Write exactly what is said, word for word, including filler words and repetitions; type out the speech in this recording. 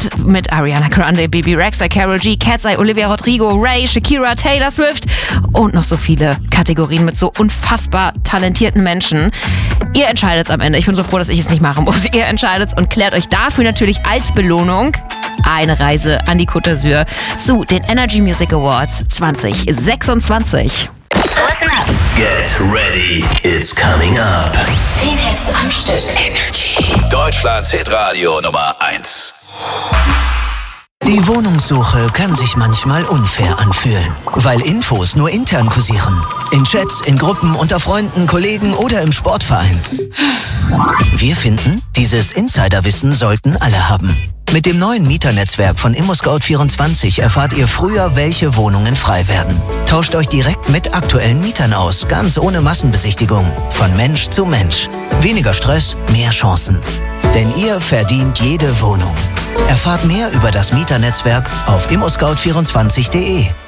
Hit mit Ariana Grande, Bebe Rexha, Karol G, Cat's Eye, Olivia Rodrigo, Ray, Shakira, Taylor Swift und noch so viele Kategorien mit so unfassbar talentierten Menschen. Ihr entscheidet's am Ende. Ich bin so froh, dass ich es nicht machen muss. Ihr entscheidet's und klärt euch dafür natürlich als Belohnung eine Reise an die Côte d'Azur zu den Energy Music Awards zwanzig sechsundzwanzig. Listen up. Get ready, it's coming up. Zehn Hits am Stück. Energy. Deutschlands Hitradio Nummer eins. Die Wohnungssuche kann sich manchmal unfair anfühlen, weil Infos nur intern kursieren. In Chats, in Gruppen, unter Freunden, Kollegen oder im Sportverein. Wir finden, dieses Insiderwissen sollten alle haben. Mit dem neuen Mieternetzwerk von ImmoScout vierundzwanzig erfahrt ihr früher, welche Wohnungen frei werden. Tauscht euch direkt mit aktuellen Mietern aus, ganz ohne Massenbesichtigung. Von Mensch zu Mensch. Weniger Stress, mehr Chancen. Denn ihr verdient jede Wohnung. Erfahrt mehr über das Mieternetzwerk auf immo scout vierundzwanzig punkt de.